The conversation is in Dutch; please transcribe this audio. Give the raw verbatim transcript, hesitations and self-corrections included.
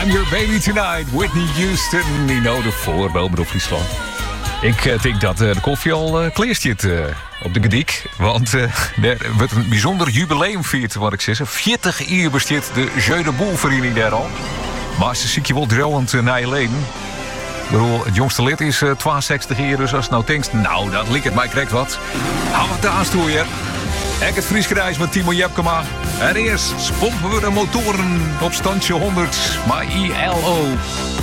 I'm Your Baby Tonight, Whitney Houston, in ode voor Belmer Friesland. Ik uh, denk dat uh, de koffie al uh, klaar zit uh, op de gediek. Want uh, er wordt een bijzonder jubileum viert, wat ik zeg. veertig jaar bestaat de Jeu de Boel vereniging daar al. Maar ze zie je wel drillend uh, naar je leden. Ik bedoel, het jongste lid is uh, tweeënzestig jaar, dus als het nou denkt, nou, dat lijkt het mij correct wat. Hou wat daar toe, hè. Ik het Frieskruis met Timo Jepkema. En eerst pompen we de motoren op standje honderd, maar I L O.